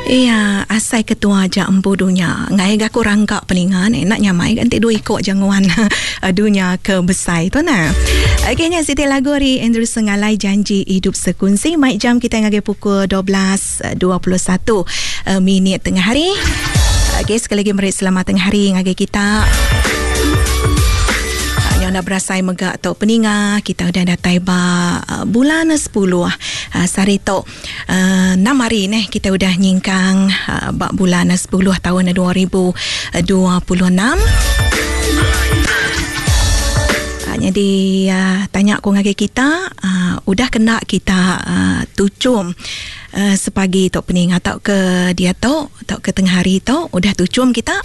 Iya, asai ketua aja empu dunia. Ngai ga kurang gak peningan nak nyamai ganti dua ikut janguan dunia ke besai tu nah. Akhirnya Siti lagu ri Andrew Sengalai janji hidup sekunsi. Mai jam kita ngagai pukul 12.21 minit tengah hari. Okay, sekali lagi meri selamat tengah hari ngagai kita. Yang nak berasai megak tok peninga kita dah datai ba bulan 10 sari tok 6 hari ni kita udah nyingkang ba bulan 10 tahun 2026. Jadi tanya aku ngagai kita udah kena kita tucum sepagi tok peninga tok ke dia tok ke tengah hari tok udah tucum kita.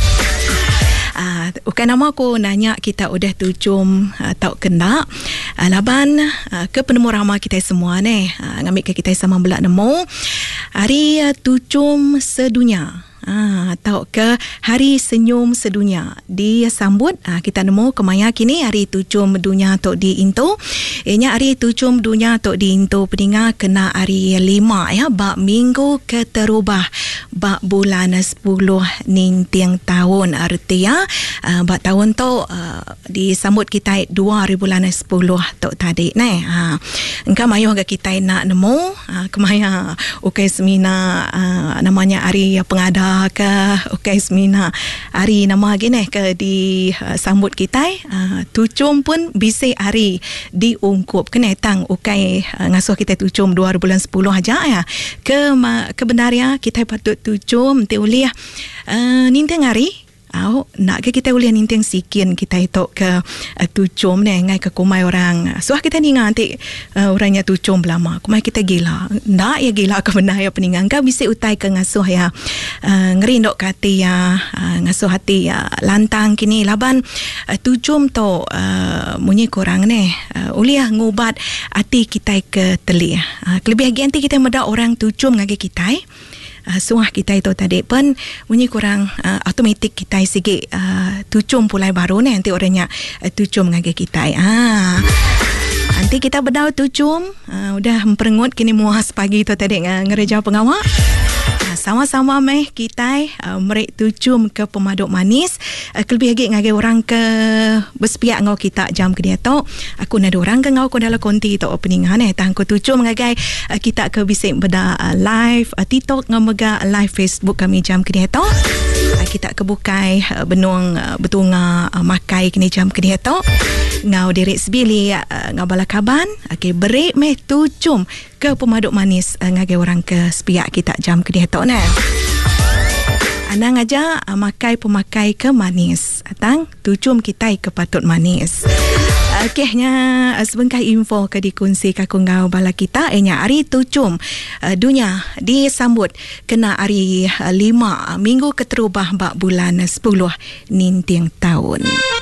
Bukan nama aku nanya kita udah tucum atau kena laban ke penemu ramah kita semua ni ngambil ke kita sama belak nemu hari tucum sedunia atau ke hari senyum sedunia disambut kita nemu kemaya kini hari tucum dunia tok di Into ianya hari tucum dunia tok di Into peninga kena hari 5 ya bak minggu keterubah bak bulan 10 nintiang tahun artinya bak tahun tok disambut kita 2 bulan 10 tok tadi ni engkau mayuh ke kita nak nemu kemaya ukai semina namanya hari pengada ke ukai semina hari nama gini ke disambut kita tucum pun bisa hari diungkup kena tang ukai ngasuh kita tucum 2 bulan 10 aja ya kebenarannya kita patut tucum te uliah ninteng hari nak ke kita boleh ninteng sikin kita itu ke tucum ni ngai ke kumai orang suah kita ni nganti orangnya tucum belama kumai kita gila nak ya gila ke benar ya peningan ka bisa utai ke ngasuh ya ngeri ndok kati ya ngasuh hati ya lantang kini laban tucum to munyi kurang ni uliah ngubat hati kita ke teli lebih ganti kita meda orang tucum ngage kita suah kita itu tadi pun bunyi kurang automatik kita sikit tucum pulai baru ni nanti orangnya tucum ngage kita nanti kita berdau tucum udah memperengut kini muas pagi itu tadi ngereja pengawak sama-sama meh kita merek tucum ke pemaduk manis kelebih lagi ngage orang ke bersepiak ngau kita jam ke dia tu aku nak orang ke ngau ko dalam konti tu opening tang ko tucum ngage kita ke bisik beda live TikTok ngamega live Facebook kami jam ke dia tu kita ke bukai benung betunga makai kini jam ke dia tu ngau direk sebili ngau balakaban okey berek meh tucum ke pemaduk manis ngage orang ke sepiak kita jam ke dia tu nah anang aja makai pemakai ke manis atang tucum kita ke patut manis. Okeynya sebengkai info ke dikongsi ka kungau bala kita hari tucum dunia disambut kena hari 5 minggu keterubah bak bulan 10 nintiang tahun.